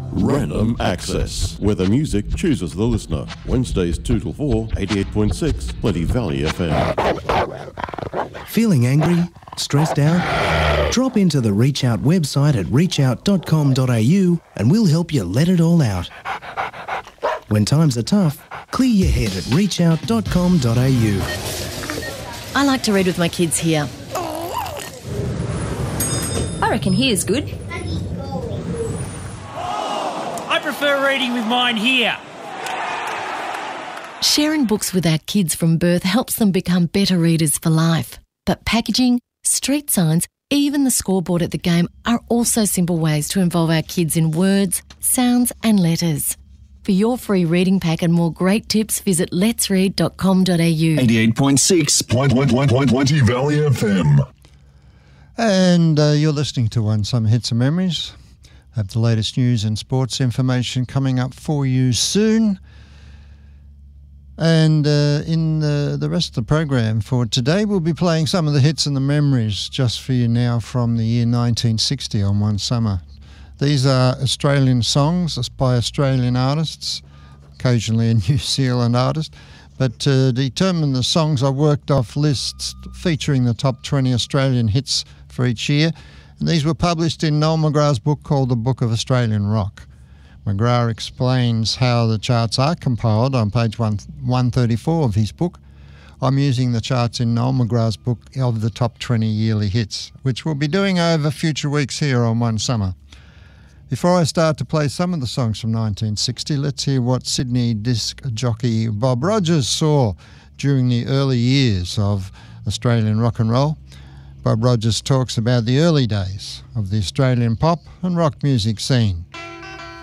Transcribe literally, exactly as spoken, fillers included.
Random Access, where the music chooses the listener. Wednesdays two till four, eighty-eight point six, Plenty Valley F M. Feeling angry? Stressed out? Drop into the Reach Out website at reach out dot com dot a u and we'll help you let it all out. When times are tough, clear your head at reach out dot com dot a u. I like to read with my kids here. I reckon here's good. I prefer reading with mine here. Sharing books with our kids from birth helps them become better readers for life. But packaging, street signs, even the scoreboard at the game are also simple ways to involve our kids in words, sounds and letters. For your free reading pack and more great tips, visit lets read dot com dot a u. eighty-eight point six, Plenty Valley F M. And uh, you're listening to One Summer Hits and Memories. Have the latest news and sports information coming up for you soon. And uh, in the, the rest of the program for today, we'll be playing some of the hits and the memories just for you now from the year nineteen sixty on One Summer. These are Australian songs by Australian artists, occasionally a New Zealand artist. But to determine the songs, I worked off lists featuring the top twenty Australian hits for each year. And these were published in Noel McGrath's book called The Book of Australian Rock. McGrath explains how the charts are compiled on page one thirty-four of his book. I'm using the charts in Noel McGrath's book of the top twenty yearly hits, which we'll be doing over future weeks here on One Summer. Before I start to play some of the songs from nineteen sixty, let's hear what Sydney disc jockey Bob Rogers saw during the early years of Australian rock and roll. Bob Rogers talks about the early days of the Australian pop and rock music scene.